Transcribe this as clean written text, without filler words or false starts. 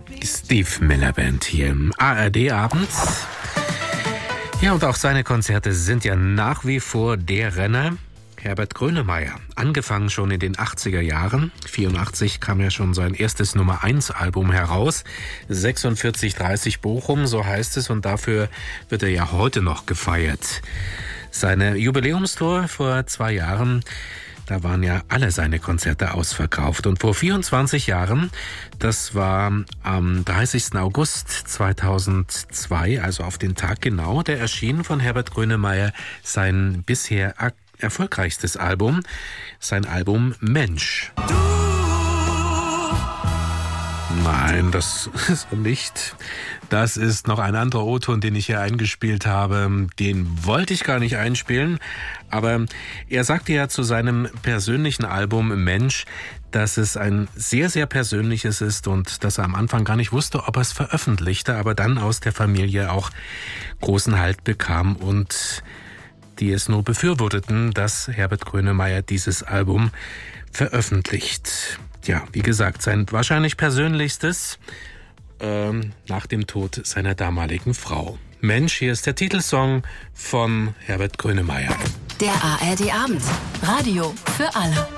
Steve Miller Band hier im ARD-Abend. Ja, und auch seine Konzerte sind ja nach wie vor der Renner. Herbert Grönemeyer, angefangen schon in den 80er Jahren. 84 kam ja schon sein erstes Nummer-1-Album heraus. 4630 Bochum, so heißt es, und dafür wird er ja heute noch gefeiert. Seine Jubiläumstour vor 2 Jahren, da waren ja alle seine Konzerte ausverkauft. Und vor 24 Jahren, das war am 30. August 2002, also auf den Tag genau, da erschien von Herbert Grönemeyer sein bisher erfolgreichstes Album, sein Album Mensch. Nein, das ist nicht. Das ist noch ein anderer O-Ton, den ich hier eingespielt habe. Den wollte ich gar nicht einspielen, aber er sagte ja zu seinem persönlichen Album Mensch, dass es ein sehr, sehr persönliches ist und dass er am Anfang gar nicht wusste, ob er es veröffentlichte, aber dann aus der Familie auch großen Halt bekam und die es nur befürworteten, dass Herbert Grönemeyer dieses Album veröffentlicht. Ja, wie gesagt, sein wahrscheinlich persönlichstes nach dem Tod seiner damaligen Frau. Mensch, hier ist der Titelsong von Herbert Grönemeyer. Der ARD-Abend. Radio für alle.